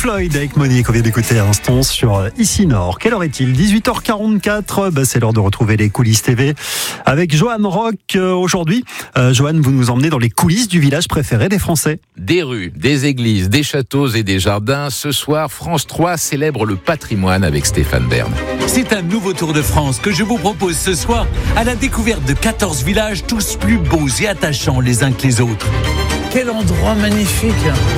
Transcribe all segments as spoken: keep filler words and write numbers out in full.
Floyd avec Monique, on vient d'écouter à l'instant sur Ici Nord. Quelle heure est-il ? dix-huit heures quarante-quatre, bah c'est l'heure de retrouver les coulisses T V avec Johan Rock euh, aujourd'hui. Euh, Johan, vous nous emmenez dans les coulisses du village préféré des Français. Des rues, des églises, des châteaux et des jardins. Ce soir, France trois célèbre le patrimoine avec Stéphane Bern. C'est un nouveau tour de France que je vous propose ce soir à la découverte de quatorze villages, tous plus beaux et attachants les uns que les autres. Quel endroit magnifique!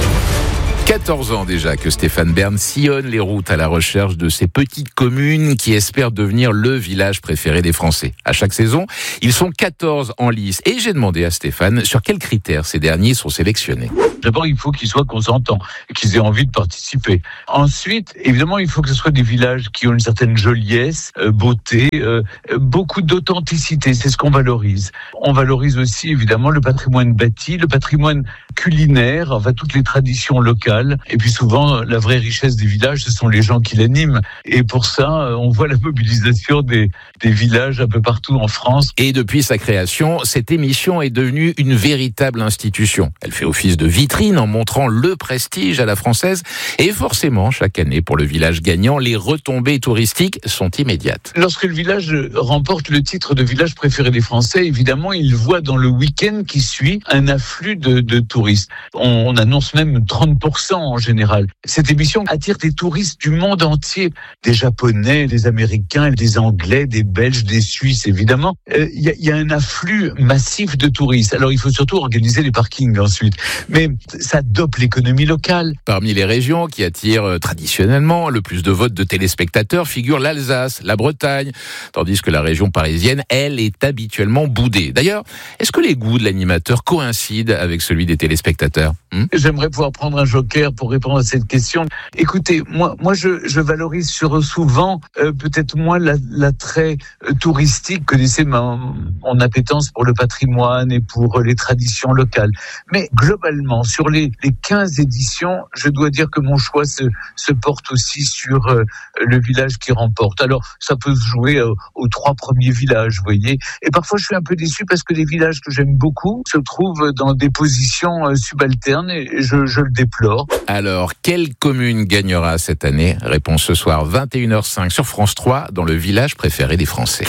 quatorze ans déjà que Stéphane Bern sillonne les routes à la recherche de ces petites communes qui espèrent devenir le village préféré des Français. À chaque saison, ils sont quatorze en lice. Et j'ai demandé à Stéphane sur quels critères ces derniers sont sélectionnés. D'abord, il faut qu'ils soient consentants, qu'ils aient envie de participer. Ensuite, évidemment, il faut que ce soit des villages qui ont une certaine joliesse, euh, beauté, euh, beaucoup d'authenticité. C'est ce qu'on valorise. On valorise aussi, évidemment, le patrimoine bâti, le patrimoine culinaire, enfin, toutes les traditions locales. Et puis souvent, la vraie richesse des villages, ce sont les gens qui l'animent. Et pour ça, on voit la mobilisation des, des villages un peu partout en France. Et depuis sa création, cette émission est devenue une véritable institution. Elle fait office de vitrine en montrant le prestige à la française. Et forcément, chaque année, pour le village gagnant, les retombées touristiques sont immédiates. Lorsque le village remporte le titre de village préféré des Français, évidemment, il voit dans le week-end qui suit un afflux de, de touristes. On, on annonce même trente pour cent en général. Cette émission attire des touristes du monde entier, des Japonais, des Américains, des Anglais, des Belges, des Suisses, évidemment. Il euh, y, y a un afflux massif de touristes. Alors, il faut surtout organiser les parkings ensuite. Mais ça dope l'économie locale. Parmi les régions qui attirent traditionnellement le plus de votes de téléspectateurs figurent l'Alsace, la Bretagne, tandis que la région parisienne, elle, est habituellement boudée. D'ailleurs, est-ce que les goûts de l'animateur coïncident avec celui des téléspectateurs ? hmm J'aimerais pouvoir prendre un joker pour répondre à cette question. Écoutez, moi, moi, je, je valorise sur souvent euh, peut-être moins la, l'attrait euh, touristique. Vous connaissez ma, mon appétence pour le patrimoine et pour euh, les traditions locales. Mais globalement, sur les, les quinze éditions, je dois dire que mon choix se, se porte aussi sur euh, le village qui remporte. Alors, ça peut se jouer euh, aux trois premiers villages, vous voyez. Et parfois, je suis un peu déçu parce que les villages que j'aime beaucoup se trouvent dans des positions euh, subalternes et je, je le déplore. Alors, quelle commune gagnera cette année ? Réponse ce soir, vingt et une heures cinq sur France trois, dans le village préféré des Français.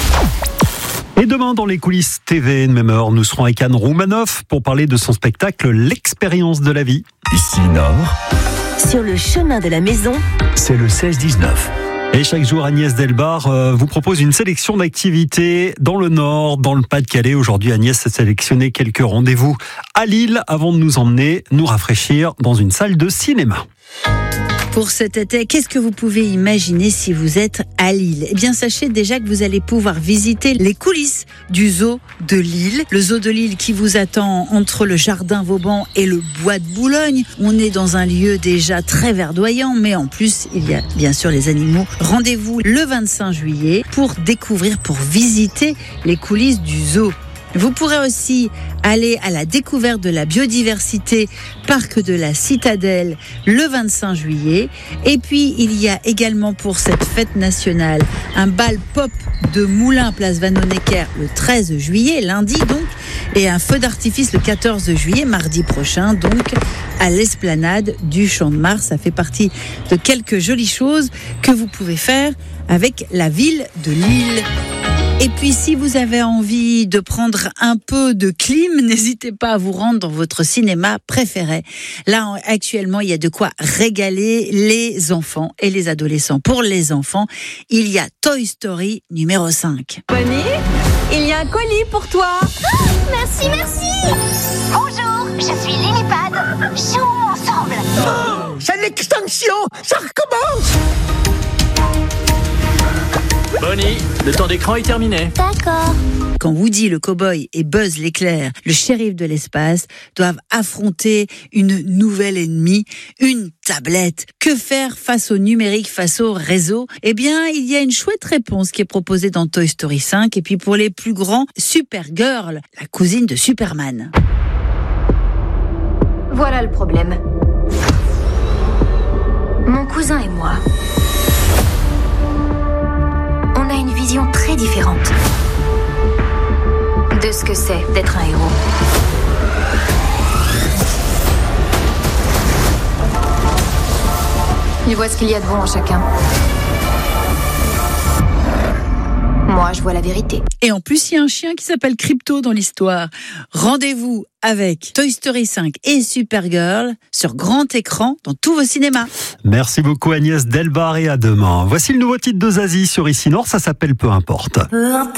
Et demain, dans les coulisses T V, de même heure, nous serons avec Anne Roumanoff pour parler de son spectacle L'expérience de la vie. Ici Nord, sur le chemin de la maison, c'est le seize dix-neuf. Et chaque jour, Agnès Delbar euh, vous propose une sélection d'activités dans le Nord, dans le Pas-de-Calais. Aujourd'hui, Agnès a sélectionné quelques rendez-vous à Lille avant de nous emmener, nous rafraîchir dans une salle de cinéma. Pour cet été, qu'est-ce que vous pouvez imaginer si vous êtes à Lille ? Eh bien, sachez déjà que vous allez pouvoir visiter les coulisses du zoo de Lille. Le zoo de Lille qui vous attend entre le jardin Vauban et le bois de Boulogne. On est dans un lieu déjà très verdoyant, mais en plus, il y a bien sûr les animaux. Rendez-vous le vingt-cinq juillet pour découvrir, pour visiter les coulisses du zoo. Vous pourrez aussi aller à la découverte de la biodiversité, parc de la Citadelle, le vingt-cinq juillet. Et puis, il y a également pour cette fête nationale un bal pop de Moulins, place Vanhoenacker, le treize juillet, lundi donc, et un feu d'artifice le quatorze juillet, mardi prochain, donc, à l'esplanade du Champ de Mars. Ça fait partie de quelques jolies choses que vous pouvez faire avec la ville de Lille. Et puis, si vous avez envie de prendre un peu de clim, n'hésitez pas à vous rendre dans votre cinéma préféré. Là, actuellement, il y a de quoi régaler les enfants et les adolescents. Pour les enfants, il y a Toy Story numéro cinq. Bonnie, il y a un colis pour toi. Oh, merci, merci. Bonjour, je suis Lillipad. Jouons ensemble. Oh, c'est l'extinction. Ça recommence. Bonnie, le temps d'écran est terminé. D'accord. Quand Woody le cow-boy et Buzz l'éclair, le shérif de l'espace, doivent affronter une nouvelle ennemie, une tablette. Que faire face au numérique, face au réseau ? Eh bien, il y a une chouette réponse qui est proposée dans Toy Story cinq. Et puis pour les plus grands, Supergirl, la cousine de Superman. Voilà le problème. Mon cousin et moi, on a une vision très différente de ce que c'est d'être un héros. Il voit ce qu'il y a de bon en chacun. Moi, je vois la vérité. Et en plus, il y a un chien qui s'appelle Crypto dans l'histoire. Rendez-vous avec Toy Story cinq et Supergirl sur grand écran dans tous vos cinémas. Merci beaucoup Agnès Delbar et à demain. Voici le nouveau titre de Zazie sur Ici Nord, ça s'appelle Peu importe.